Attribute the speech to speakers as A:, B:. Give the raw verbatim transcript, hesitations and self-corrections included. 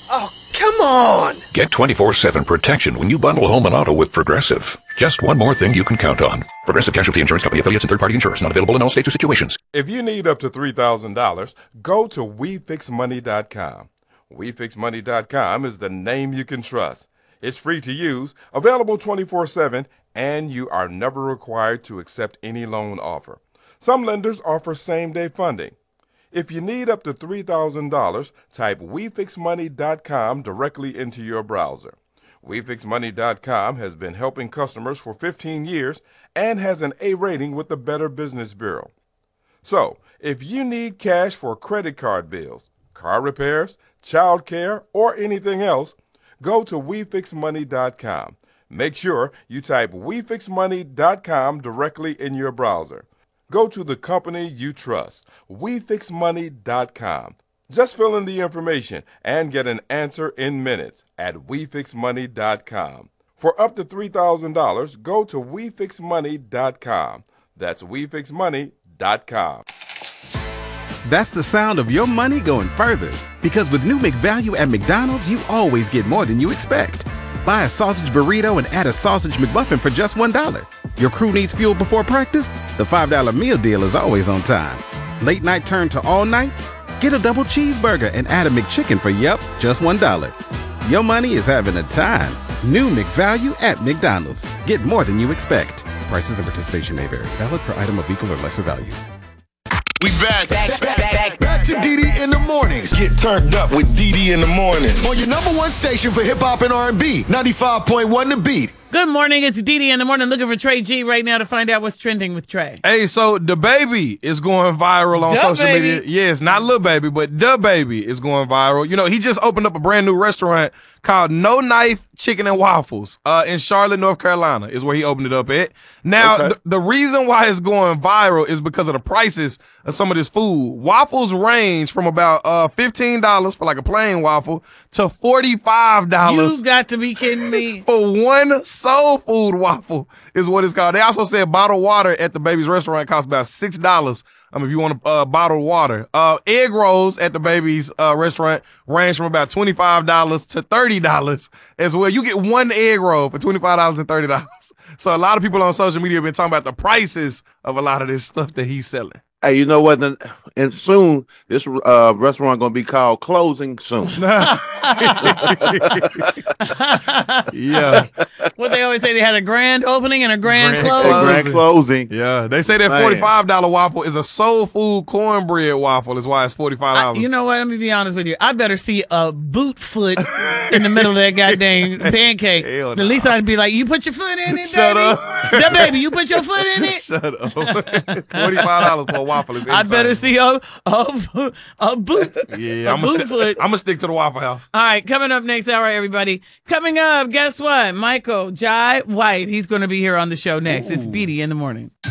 A: Oh, come on!
B: Get twenty-four seven protection when you bundle home and auto with Progressive. Just one more thing you can count on. Progressive Casualty Insurance Company affiliates and third-party insurers not available in all states or situations.
C: If you need up to three thousand dollars, go to we fix money dot com. we fix money dot com is the name you can trust. It's free to use, available twenty-four seven, and you are never required to accept any loan offer. Some lenders offer same-day funding. If you need up to three thousand dollars, type we fix money dot com directly into your browser. we fix money dot com has been helping customers for fifteen years and has an A rating with the Better Business Bureau. So, if you need cash for credit card bills, car repairs, child care, or anything else, go to we fix money dot com. Make sure you type we fix money dot com directly in your browser. Go to the company you trust, we fix money dot com. Just fill in the information and get an answer in minutes at we fix money dot com. For up to three thousand dollars, go to we fix money dot com. That's we fix money dot com.
D: That's the sound of your money going further. Because with new McValue at McDonald's, you always get more than you expect. Buy a sausage burrito and add a sausage McMuffin for just one dollar. Your crew needs fuel before practice? The five dollar meal deal is always on time. Late night turn to all night? Get a double cheeseburger and add a McChicken for, yep, just one dollar. Your money is having a time. New McValue at McDonald's. Get more than you expect. Prices and participation may vary. Valid per item of equal or lesser value.
E: We back. Back, back, back, back to D D in the mornings. Get turned up with D D in the morning. On your number one station for hip hop and R and B, ninety-five point one The Beat.
F: Good morning. It's D D in the morning. Looking for Trey G right now to find out what's trending with Trey.
G: Hey, so the baby is going viral on
F: Da
G: social
F: Baby.
G: media. Yes, not Lil Baby, but the baby is going viral. You know, he just opened up a brand new restaurant called No Knife Chicken and Waffles uh, in Charlotte, North Carolina, is where he opened it up at. Now,
C: Okay.
G: th- the reason why it's going viral is because of the prices of some of this food. Waffles range from about uh, fifteen dollars for like a plain waffle to forty-five dollars.
F: You got to be kidding me.
G: For one soul food waffle is what it's called. They also said bottled water at the baby's restaurant costs about six dollars. Um, if you want a uh, bottled water. Uh, egg rolls at the baby's uh, restaurant range from about twenty-five dollars to thirty dollars as well. You get one egg roll for twenty-five dollars and thirty dollars. So a lot of people on social media have been talking about the prices of a lot of this stuff that he's selling.
H: Hey, you know what? Then- And soon, this uh, restaurant going to be called Closing Soon.
G: Yeah.
F: What they always say, they had a grand opening and a grand,
G: Grand
F: close.
G: close.
H: Grand Closing.
G: Yeah. They say that
H: Man.
G: forty-five dollars waffle is a soul food cornbread waffle is why it's forty-five dollars.
F: I- you know what? Let me be honest with you. I better see a boot foot in the middle of that goddamn pancake.
G: Hell
F: At
G: no.
F: least I'd be like, you put your foot in it,
G: Shut
F: baby.
G: up.
F: That baby, you put your foot in it.
G: Shut up. forty-five dollars for a waffle is
F: I
G: insane.
F: better see a, a, a boot.
G: Yeah,
F: a
G: I'm
F: boot
G: gonna
F: foot.
G: I'm gonna stick to the Waffle House.
F: All right, coming up next hour, everybody. Coming up, guess what? Michael Jai White. He's going to be here on the show next. It's Dee Dee in the morning.